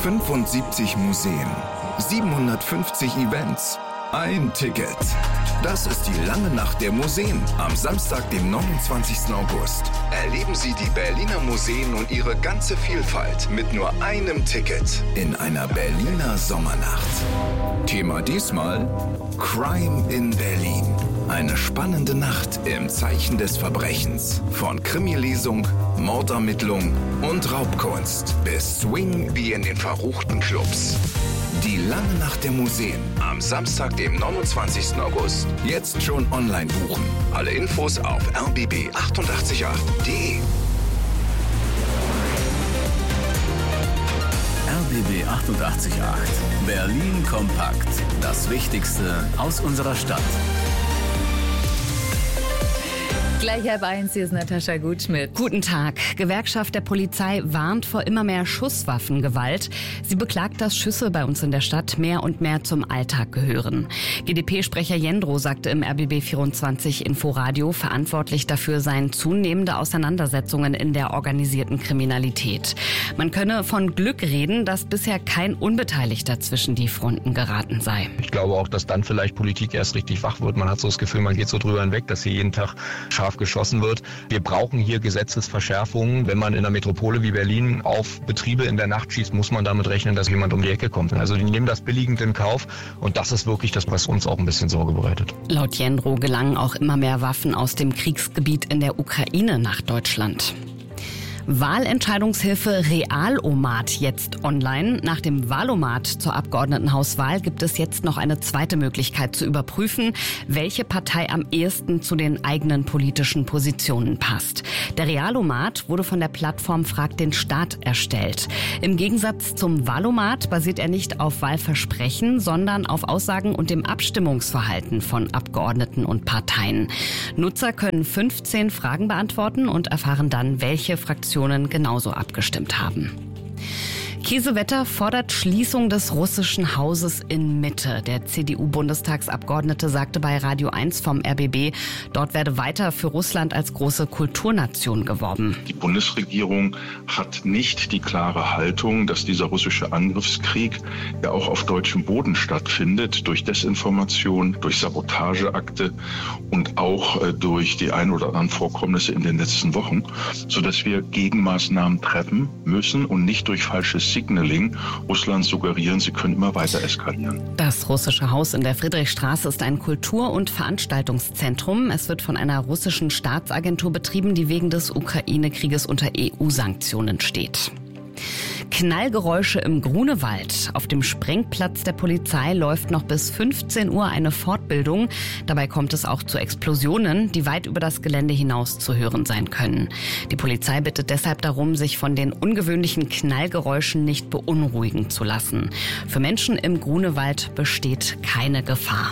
75 Museen, 750 Events, ein Ticket. Das ist die lange Nacht der Museen am Samstag, dem 29. August. Erleben Sie die Berliner Museen und ihre ganze Vielfalt mit nur einem Ticket in einer Berliner Sommernacht. Thema diesmal Crime in Berlin. Eine spannende Nacht im Zeichen des Verbrechens. Von Krimilesung, Mordermittlung und Raubkunst bis Swing wie in den verruchten Clubs. Die lange Nacht der Museen am Samstag, dem 29. August. Jetzt schon online buchen. Alle Infos auf rbb888.de. RBB 888. Berlin kompakt. Das Wichtigste aus unserer Stadt. Gleich 12:30, hier ist Natascha Gutschmidt. Guten Tag. Gewerkschaft der Polizei warnt vor immer mehr Schusswaffengewalt. Sie beklagt, dass Schüsse bei uns in der Stadt mehr und mehr zum Alltag gehören. GdP-Sprecher Jendrow sagte im RBB 24 Inforadio, verantwortlich dafür seien zunehmende Auseinandersetzungen in der organisierten Kriminalität. Man könne von Glück reden, dass bisher kein Unbeteiligter zwischen die Fronten geraten sei. Ich glaube auch, dass dann vielleicht Politik erst richtig wach wird. Man hat so das Gefühl, man geht so drüber hinweg, dass hier jeden Tag scharf geschossen wird. Wir brauchen hier Gesetzesverschärfungen. Wenn man in einer Metropole wie Berlin auf Betriebe in der Nacht schießt, muss man damit rechnen, dass jemand um die Ecke kommt. Also die nehmen das billigend in Kauf und das ist wirklich das, was uns auch ein bisschen Sorge bereitet. Laut Jendrow gelangen auch immer mehr Waffen aus dem Kriegsgebiet in der Ukraine nach Deutschland. Wahlentscheidungshilfe Realomat jetzt online. Nach dem Wahlomat zur Abgeordnetenhauswahl gibt es jetzt noch eine zweite Möglichkeit zu überprüfen, welche Partei am ehesten zu den eigenen politischen Positionen passt. Der Realomat wurde von der Plattform Frag den Staat erstellt. Im Gegensatz zum Wahlomat basiert er nicht auf Wahlversprechen, sondern auf Aussagen und dem Abstimmungsverhalten von Abgeordneten und Parteien. Nutzer können 15 Fragen beantworten und erfahren dann, welche Fraktionen genauso abgestimmt haben. Kiesewetter fordert Schließung des russischen Hauses in Mitte. Der CDU-Bundestagsabgeordnete sagte bei Radio 1 vom RBB, dort werde weiter für Russland als große Kulturnation geworben. Die Bundesregierung hat nicht die klare Haltung, dass dieser russische Angriffskrieg ja auch auf deutschem Boden stattfindet, durch Desinformation, durch Sabotageakte und auch durch die ein oder anderen Vorkommnisse in den letzten Wochen, sodass wir Gegenmaßnahmen treffen müssen und nicht durch falsches Signaling Russland suggerieren, sie können immer weiter eskalieren. Das russische Haus in der Friedrichstraße ist ein Kultur- und Veranstaltungszentrum. Es wird von einer russischen Staatsagentur betrieben, die wegen des Ukraine-Krieges unter EU-Sanktionen steht. Knallgeräusche im Grunewald. Auf dem Sprengplatz der Polizei läuft noch bis 15 Uhr eine Fortbildung. Dabei kommt es auch zu Explosionen, die weit über das Gelände hinaus zu hören sein können. Die Polizei bittet deshalb darum, sich von den ungewöhnlichen Knallgeräuschen nicht beunruhigen zu lassen. Für Menschen im Grunewald besteht keine Gefahr.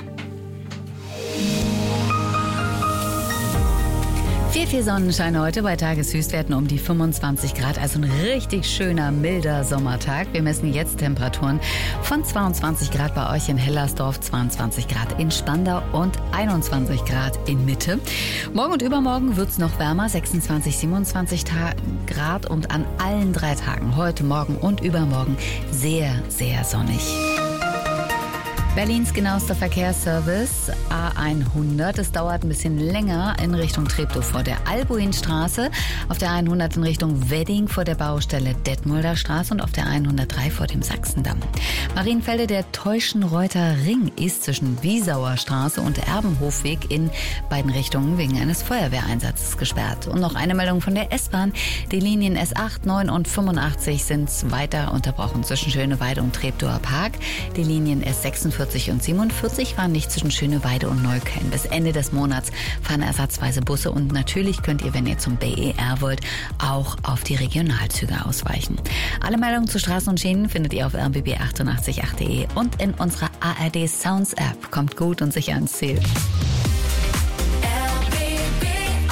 Viel Sonnenschein heute bei Tageshöchstwerten um die 25 Grad. Also ein richtig schöner, milder Sommertag. Wir messen jetzt Temperaturen von 22 Grad bei euch in Hellersdorf, 22 Grad in Spandau und 21 Grad in Mitte. Morgen und übermorgen wird es noch wärmer, 26, 27 Grad und an allen 3 Tagen, heute, morgen und übermorgen, sehr, sehr sonnig. Berlins genauester Verkehrsservice A100. Es dauert ein bisschen länger in Richtung Treptow vor der Albuinstraße, auf der 100 in Richtung Wedding vor der Baustelle Detmolder Straße und auf der 103 vor dem Sachsendamm. Marienfelde, der Teuschenreuther Ring ist zwischen Wiesauer Straße und Erbenhofweg in beiden Richtungen wegen eines Feuerwehreinsatzes gesperrt. Und noch eine Meldung von der S-Bahn. Die Linien S8, 9 und 85 sind weiter unterbrochen zwischen Schöneweide und Treptower Park. Die Linien S46 und 47 waren nicht zwischen Schöneweide und Neukölln. Bis Ende des Monats fahren ersatzweise Busse und natürlich könnt ihr, wenn ihr zum BER wollt, auch auf die Regionalzüge ausweichen. Alle Meldungen zu Straßen und Schienen findet ihr auf rbb888.de und in unserer ARD Sounds App. Kommt gut und sicher ans Ziel. RBB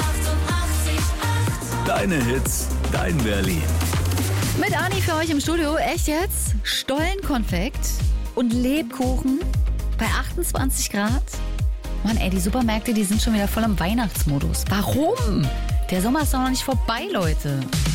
888. Deine Hits, dein Berlin. Mit Ani für euch im Studio. Echt jetzt? Stollenkonfekt und Lebkuchen bei 28 Grad? Mann, ey, die Supermärkte, die sind schon wieder voll im Weihnachtsmodus. Warum? Der Sommer ist doch noch nicht vorbei, Leute.